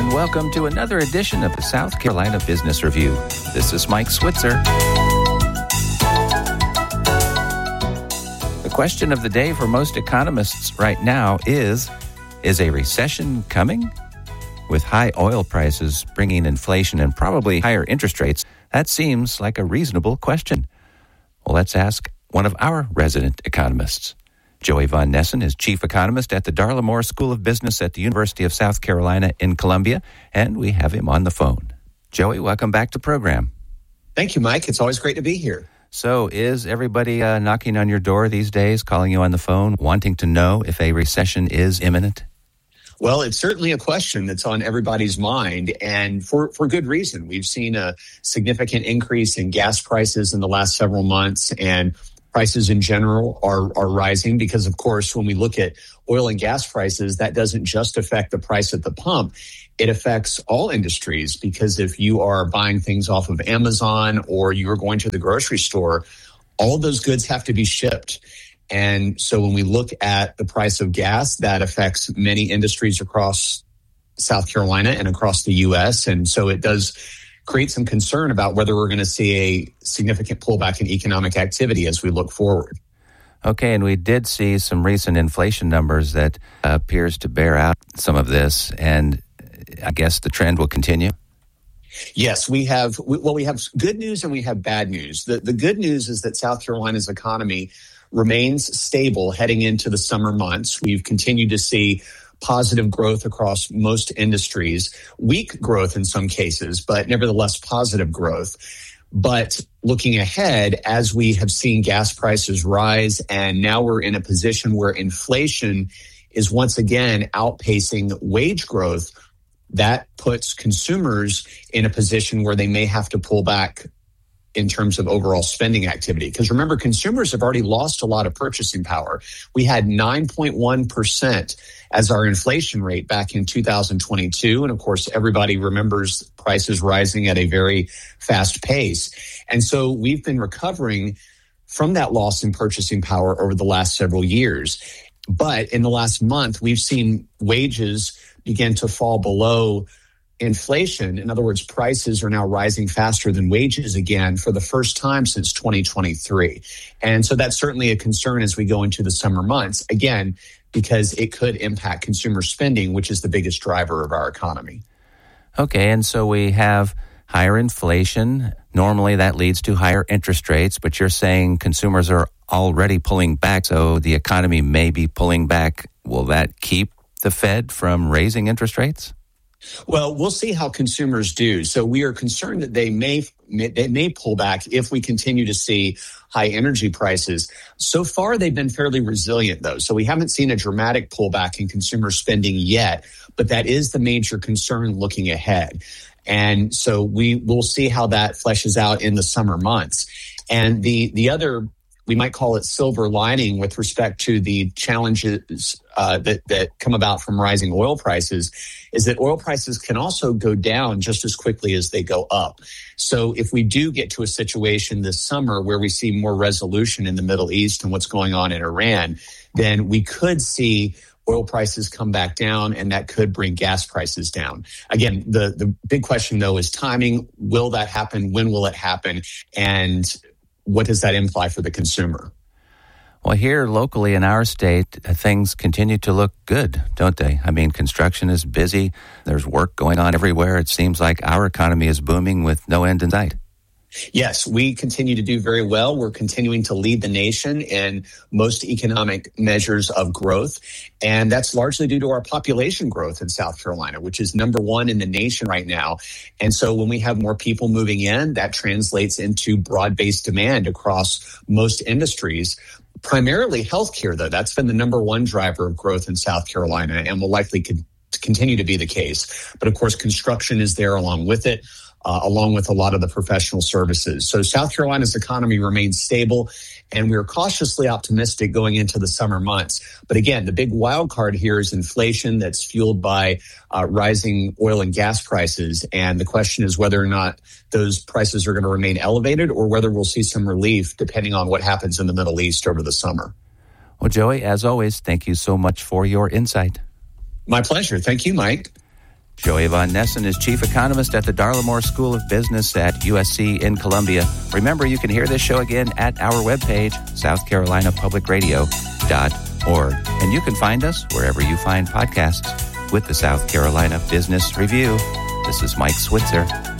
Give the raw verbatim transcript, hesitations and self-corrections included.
and welcome to another edition of the South Carolina Business Review. This is Mike Switzer. The question of the day for most economists right now is, is a recession coming? With high oil prices bringing inflation and probably higher interest rates, that seems like a reasonable question. Well, let's ask one of our resident economists. Joey Von Nessen is chief economist at the Darla Moore School of Business at the University of South Carolina in Columbia, and we have him on the phone. Joey, welcome back to the program. Thank you, Mike. It's always great to be here. So is everybody uh, knocking on your door these days, calling you on the phone, wanting to know if a recession is imminent? Well, it's certainly a question that's on everybody's mind, and for, for good reason. We've seen a significant increase in gas prices in the last several months, and prices in general are, are rising because, of course, when we look at oil and gas prices, that doesn't just affect the price at the pump. It affects all industries because if you are buying things off of Amazon or you're going to the grocery store, all of those goods have to be shipped. And so when we look at the price of gas, that affects many industries across South Carolina and across the U S. And so it does create some concern about whether we're going to see a significant pullback in economic activity as we look forward. Okay, and we did see some recent inflation numbers that uh, appears to bear out some of this, and I guess the trend will continue. Yes, we have, well, we have good news and we have bad news. The, the good news is that South Carolina's economy remains stable heading into the summer months. We've continued to see positive growth across most industries, weak growth in some cases, but nevertheless positive growth. But looking ahead, as we have seen gas prices rise, and now we're in a position where inflation is once again outpacing wage growth, that puts consumers in a position where they may have to pull back in terms of overall spending activity. Because remember, consumers have already lost a lot of purchasing power. We had nine point one percent as our inflation rate back in two thousand twenty-two. And of course, everybody remembers prices rising at a very fast pace. And so we've been recovering from that loss in purchasing power over the last several years. But in the last month, we've seen wages begin to fall below inflation. In other words, prices are now rising faster than wages again for the first time since twenty twenty-three. And so that's certainly a concern as we go into the summer months, again, because it could impact consumer spending, which is the biggest driver of our economy. Okay, and so we have higher inflation. Normally that leads to higher interest rates, but you're saying consumers are already pulling back, so the economy may be pulling back. Will that keep the Fed from raising interest rates? Well, we'll see how consumers do. So we are concerned that they may they may pull back if we continue to see high energy prices. So far, they've been fairly resilient, though. So we haven't seen a dramatic pullback in consumer spending yet, but that is the major concern looking ahead. And so we will see how that fleshes out in the summer months. And the the other, we might call it silver lining with respect to the challenges uh, that, that come about from rising oil prices, is that oil prices can also go down just as quickly as they go up. So if we do get to a situation this summer where we see more resolution in the Middle East and what's going on in Iran, then we could see oil prices come back down, and that could bring gas prices down. Again, the, the big question, though, is timing. Will that happen? When will it happen? And what does that imply for the consumer? Well, here locally in our state, things continue to look good, don't they? I mean, construction is busy. There's work going on everywhere. It seems like our economy is booming with no end in sight. Yes, we continue to do very well. We're continuing to lead the nation in most economic measures of growth. And that's largely due to our population growth in South Carolina, which is number one in the nation right now. And so when we have more people moving in, that translates into broad-based demand across most industries. Primarily healthcare, though. That's been the number one driver of growth in South Carolina and will likely con- continue to be the case. But of course, construction is there along with it. Uh, along with a lot of the professional services. So South Carolina's economy remains stable, and we're cautiously optimistic going into the summer months. But again, the big wild card here is inflation that's fueled by uh, rising oil and gas prices. And the question is whether or not those prices are going to remain elevated or whether we'll see some relief depending on what happens in the Middle East over the summer. Well, Joey, as always, thank you so much for your insight. My pleasure. Thank you, Mike. Joey Von Nessen is chief economist at the Darla Moore School of Business at U S C in Columbia. Remember, you can hear this show again at our webpage, south carolina public radio dot org. And you can find us wherever you find podcasts with the South Carolina Business Review. This is Mike Switzer.